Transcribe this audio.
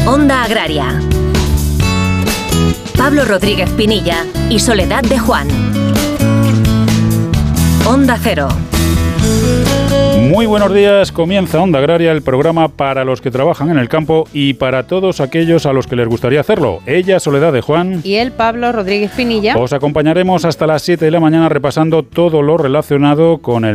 Onda Agraria. Pablo Rodríguez Pinilla y Soledad de Juan. Onda Cero. Muy buenos días, comienza Onda Agraria, el programa para los que trabajan en el campo y para todos aquellos a los que les gustaría hacerlo. Ella, Soledad de Juan. Y él, Pablo Rodríguez Pinilla. Os acompañaremos hasta las 7 de la mañana repasando todo lo relacionado con el